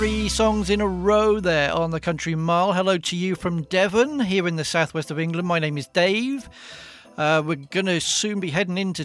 3 songs in a row there on the Country Mile. Hello to you from Devon, here in the southwest of England. My name is Dave. We're going to soon be heading into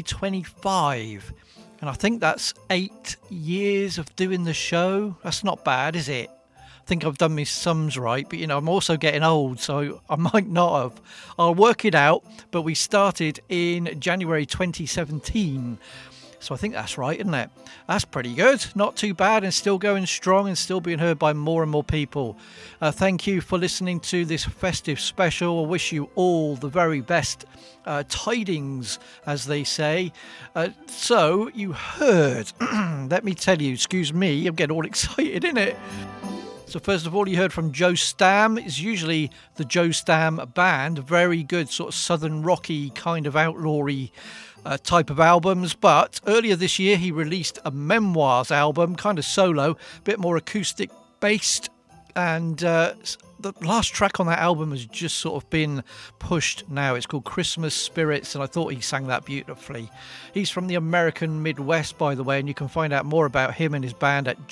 2025. And I think that's 8 years of doing the show. That's not bad, is it? I think I've done my sums right, but I'm also getting old, so I might not have. I'll work it out, but we started in January 2017. So I think that's right, isn't it? That's pretty good. Not too bad, and still going strong and still being heard by more and more people. Thank you for listening to this festive special. I wish you all the very best tidings, as they say. So you heard, let me tell you, excuse me, I'm getting all excited, innit? So first of all, you heard from Joe Stam. It's usually the Joe Stam Band, very good sort of southern rocky kind of outlaw-y type of albums. But earlier this year, he released a memoirs album, kind of solo, a bit more acoustic based. And the last track on that album has just sort of been pushed now. It's called Christmas Spirits, and I thought he sang that beautifully. He's from the American Midwest, by the way, and you can find out more about him and his band at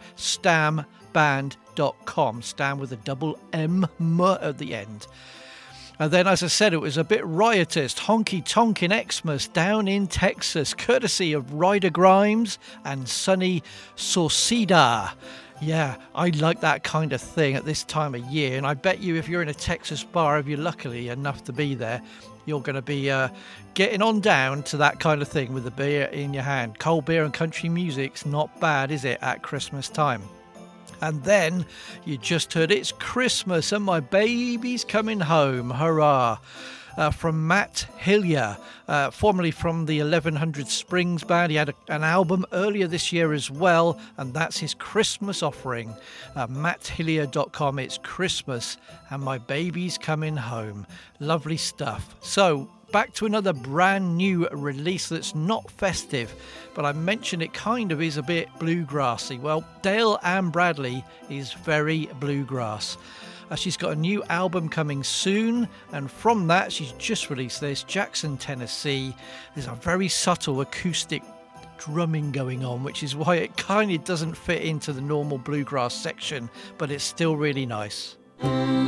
joestamband.com. Stam with a double M at the end. And then, as I said, it was a bit riotous, honky-tonkin' Xmas down in Texas, courtesy of Ryder Grimes and Sonny Sauceda. Yeah, I like that kind of thing at this time of year, and I bet you if you're in a Texas bar, if you're lucky enough to be there, you're going to be getting on down to that kind of thing with a beer in your hand. Cold beer and country music's not bad, is it, at Christmas time? And then you just heard It's Christmas and My Baby's Coming Home. Hurrah. From Matt Hillier, formerly from the 1100 Springs Band. He had an album earlier this year as well, and that's his Christmas offering. MattHillier.com. It's Christmas and My Baby's Coming Home. Lovely stuff. So, back to another brand new release that's not festive, but I mentioned it kind of is a bit bluegrassy. Well, Dale Ann Bradley is very bluegrass. She's got a new album coming soon, and from that she's just released this, Jackson, Tennessee. There's a very subtle acoustic drumming going on, which is why it kind of doesn't fit into the normal bluegrass section, but it's still really nice.